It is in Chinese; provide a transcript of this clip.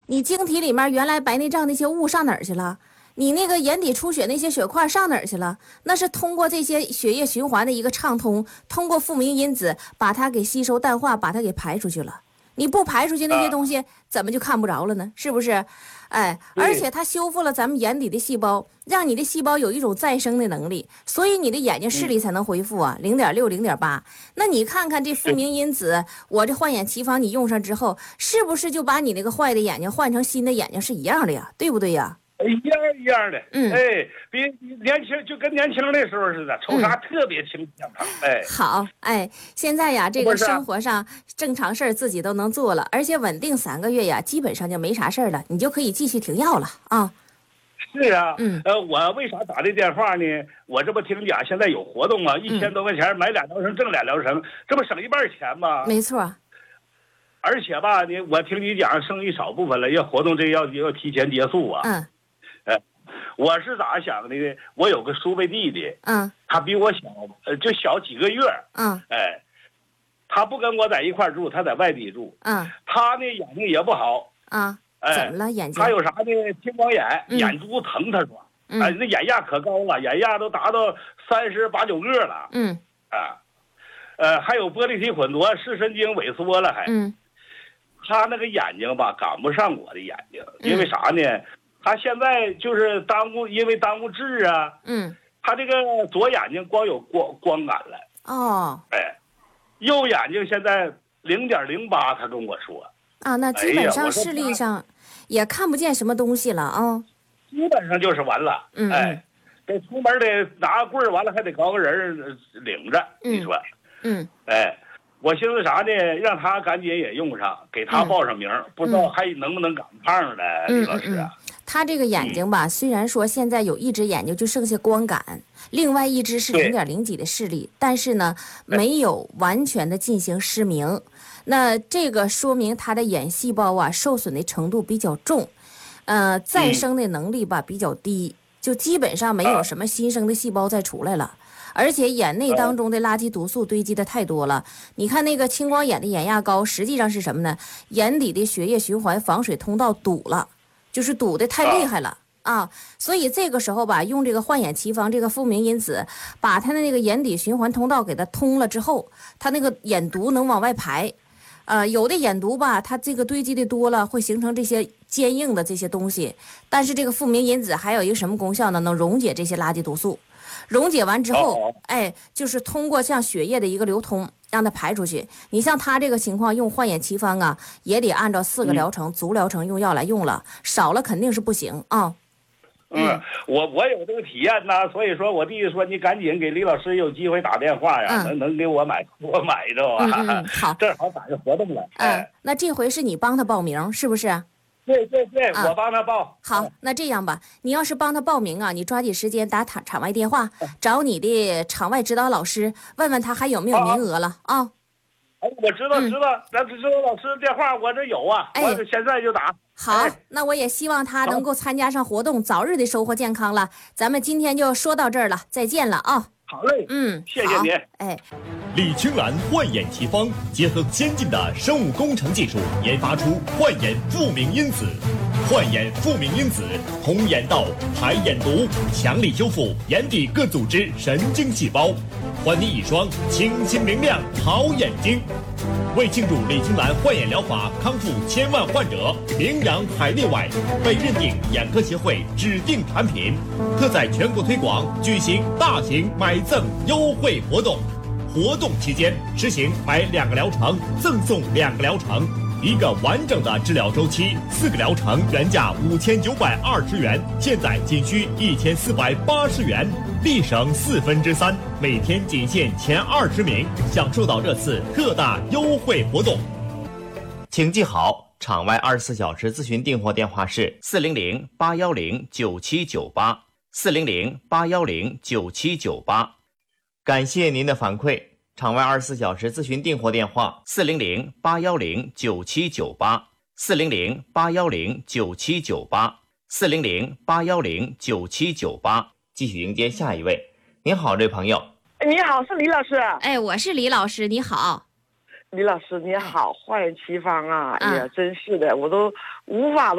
你晶体里面原来白内障那些雾上哪儿去了？你那个眼底出血那些血块上哪儿去了？那是通过这些血液循环的一个畅通，通过复明因子把它给吸收淡化，把它给排出去了。你不排出去那些东西，怎么就看不着了呢？是不是？哎，而且它修复了咱们眼底的细胞，让你的细胞有一种再生的能力，所以你的眼睛视力才能恢复啊，0.6、0.8。那你看看这复明因子，我这焕眼奇方你用上之后，是不是就把你那个坏的眼睛换成新的眼睛是一样的呀？对不对呀？ 一样的，比年轻就跟年轻的时候似的，瞅啥特别清健康， 好，现在呀，这个生活上正常事儿自己都能做了，而且稳定3个月呀，基本上就没啥事儿了，你就可以继续停药了啊。 是啊，我为啥打这电话呢？我这不听讲现在有活动啊，1000多块钱买2疗程挣2疗程，这不省一半钱吗？ 没错。 而且吧，我听你讲剩一少部分了，要活动这要提前结束啊。我是咋想的呢？我有个叔辈弟弟，他比我小，就小几个月，他不跟我在一块住，他在外地住，他呢眼睛也不好， 怎么了眼睛？ 他有啥呢？青光眼，眼珠疼，他说，那眼压可高了，眼压都达到38、9个了，还有玻璃体混浊，视神经萎缩了，还，他那个眼睛吧赶不上我的眼睛，因为啥呢？他现在就是因为耽误治啊，他这个左眼睛光有光感了，右眼睛现在0.08，他跟我说， 那基本上视力上也看不见什么东西了啊， 基本上就是完了，得出门得拿棍儿，完了还得搞个人领着，你说，我寻思啥呢？让他赶紧也用上，给他报上名，不知道还能不能赶上呢，李老师啊。 他这个眼睛吧，虽然说现在有一只眼睛就剩下光感，另外一只是0.0几的视力，但是呢，没有完全的进行失明。那这个说明他的眼细胞啊受损的程度比较重，再生的能力吧比较低，就基本上没有什么新生的细胞再出来了。而且眼内当中的垃圾毒素堆积的太多了。你看那个青光眼的眼压高，实际上是什么呢？眼底的血液循环防水通道堵了。就是堵得太厉害了所以这个时候吧，用这个焕眼奇方这个复明因子，把它的那个眼底循环通道给它通了之后，它那个眼毒能往外排。有的眼毒吧，它这个堆积的多了，会形成这些坚硬的这些东西。但是这个复明因子还有一个什么功效呢？能溶解这些垃圾毒素。溶解完之后，就是通过像血液的一个流通，让它排出去。你像他这个情况，用焕眼奇方啊，也得按照4个疗程、足疗程用药来用了，少了肯定是不行啊。 我有这个体验呐，所以说我弟弟说你赶紧给李老师有机会打电话呀，能给我买着啊。 好， 正好赶上活动了。 那这回是你帮他报名是不是？ 对，我帮他报。 好，那这样吧，你要是帮他报名啊，你抓紧时间打场外电话，找你的场外指导老师，问问他还有没有名额了啊。 我知道，那指导老师电话我这有啊，我现在就打。 好，那我也希望他能够参加上活动，早日的收获健康了。咱们今天就说到这儿了，再见了啊。 好嘞，谢谢您。 李青兰焕眼奇方结合先进的生物工程技术，研发出焕眼复明因子。焕眼复明因子通眼道、排眼毒，强力修复眼底各组织神经细胞，还你一双清新明亮好眼睛。为庆祝李青兰焕眼疗法康复1000万患者，名扬海内外，被认定眼科协会指定产品，特在全国推广，举行大型买赠优惠活动。活动期间实行买2个疗程赠送2个疗程，1个完整的治疗周期，4个疗程原价5920元，现在仅需1480元，立省3/4，每天仅限前20名，享受到这次特大优惠活动。请记好，场外24小时咨询订货电话是400-810-9798，400-810-9798。感谢您的反馈。场外24小时咨询订货电话400-810-9798，400-810-9798，400-810-9798。继续迎接下一位。您好，这位朋友。 你好，是李老师。 我是李老师，你好。 李老师你好，焕眼奇方啊，哎呀，真是的，我都无法